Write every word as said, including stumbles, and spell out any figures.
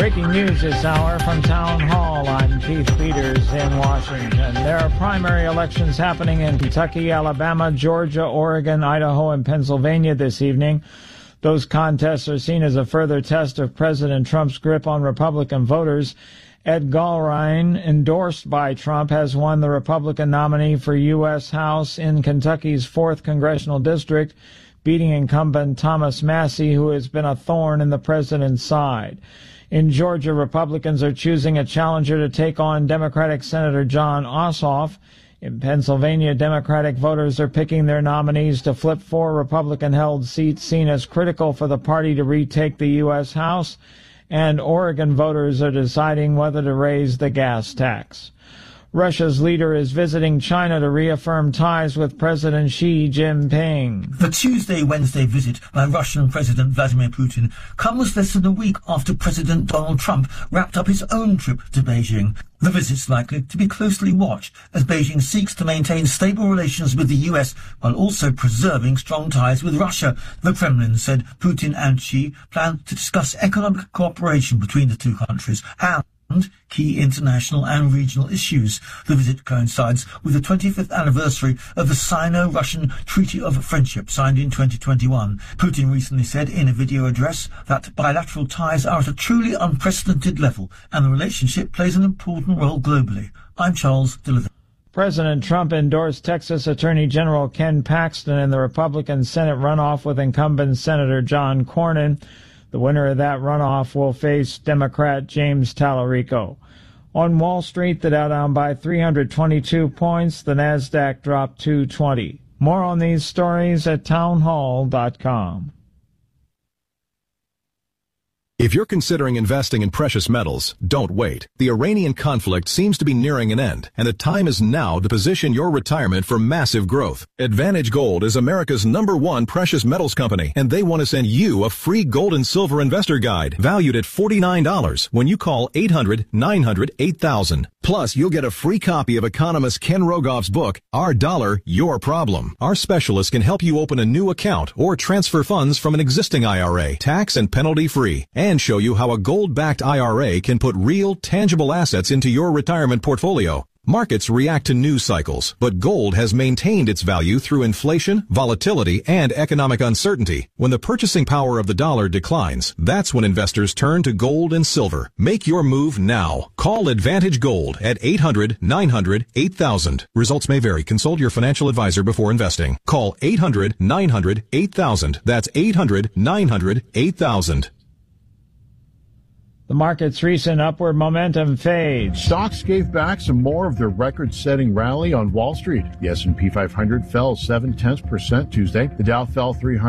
Breaking news this hour from Town Hall. I'm Keith Peters in Washington. There are primary elections happening in Kentucky, Alabama, Georgia, Oregon, Idaho, and Pennsylvania this evening. Those contests are seen as a further test of President Trump's grip on Republican voters. Ed Gallrein, endorsed by Trump, has won the Republican nominee for U S House in Kentucky's fourth Congressional District, beating incumbent Thomas Massie, who has been a thorn in the president's side. In Georgia, Republicans are choosing a challenger to take on Democratic Senator Jon Ossoff. In Pennsylvania, Democratic voters are picking their nominees to flip four Republican-held seats seen as critical for the party to retake the U S House. And Oregon voters are deciding whether to raise the gas tax. Russia's leader is visiting China to reaffirm ties with President Xi Jinping. The Tuesday-Wednesday visit by Russian President Vladimir Putin comes less than a week after President Donald Trump wrapped up his own trip to Beijing. The visit's likely to be closely watched as Beijing seeks to maintain stable relations with the U S while also preserving strong ties with Russia. The Kremlin said Putin and Xi plan to discuss economic cooperation between the two countries and key international and regional issues. The visit coincides with the twenty-fifth anniversary of the Sino-Russian Treaty of Friendship signed in twenty twenty-one. Putin recently said in a video address that bilateral ties are at a truly unprecedented level and the relationship plays an important role globally. I'm Charles Dillither. President Trump endorsed Texas Attorney General Ken Paxton in the Republican Senate runoff with incumbent Senator John Cornyn. The winner of that runoff will face Democrat James Tallarico. On Wall Street, the Dow down by three hundred twenty-two points. The Nasdaq dropped two twenty. More on these stories at townhall dot com. If you're considering investing in precious metals, don't wait. The Iranian conflict seems to be nearing an end, and the time is now to position your retirement for massive growth. Advantage Gold is America's number one precious metals company, and they want to send you a free gold and silver investor guide valued at forty-nine dollars when you call eight hundred, nine hundred, eight thousand. Plus, you'll get a free copy of economist Ken Rogoff's book, Our Dollar, Your Problem. Our specialists can help you open a new account or transfer funds from an existing I R A, tax and penalty free, and show you how a gold-backed I R A can put real, tangible assets into your retirement portfolio. Markets react to news cycles, but gold has maintained its value through inflation, volatility, and economic uncertainty. When the purchasing power of the dollar declines, that's when investors turn to gold and silver. Make your move now. Call Advantage Gold at eight hundred, nine hundred, eight thousand. Results may vary. Consult your financial advisor before investing. Call eight hundred, nine hundred, eight thousand. That's eight hundred, nine hundred, eight thousand. The market's recent upward momentum fades. Stocks gave back some more of their record-setting rally on Wall Street. The S and P five hundred fell seven tenths percent Tuesday. The Dow fell three hundred.